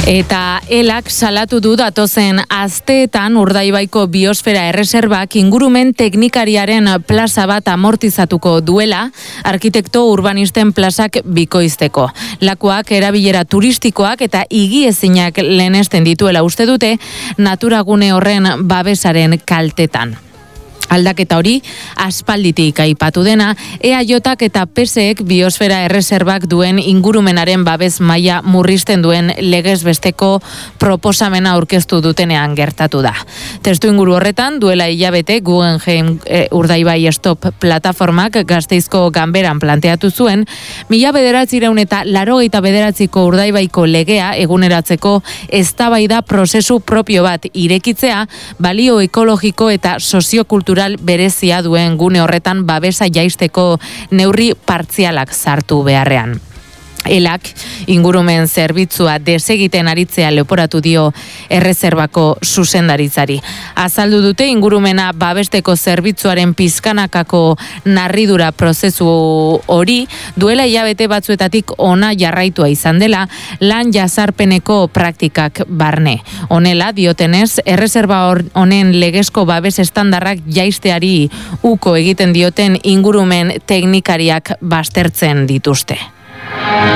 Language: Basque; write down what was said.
Eta elak salatu du datozen asteetan Urdaibaiko biosfera erreserbak ingurumen teknikariaren plaza bat amortizatuko duela, arkitekto urbanisten plazak bikoizteko. Lakuak erabilera turistikoak eta higiezinak lehenesten dituela uste dute, naturagune horren babesaren kaltetan. Aldaketa hori, aspalditik aipatu dena, EAJak eta PSek biosfera erreserbak duen ingurumenaren babes maila murrizten duen legez besteko proposamena aurkeztu dutenean gertatu da. Testu inguru horretan, duela hilabete Guggenheim Urdaibai Stop plataformak Gasteizko ganberan planteatu zuen, 1989ko Urdaibaiko legea eguneratzeko eztabaida prozesu propio bat irekitzea, balio ekologiko eta soziokultural berezia duen gune horretan babesa jaisteko neurri partzialak sartu beharrean. Elak ingurumen zerbitzua desegiten aritzea leporatu dio erreserbako zuzendaritzari. Azaldu dute ingurumena babesteko zerbitzuaren pizkanakako narridura prozesu hori duela hilabete batzuetatik ona jarraitua izan dela lan jazarpeneko praktikak barne. Honela diotenez, erreserba honen legezko babes estandarrak jaisteari uko egiten dioten ingurumen teknikariak baztertzen dituzte.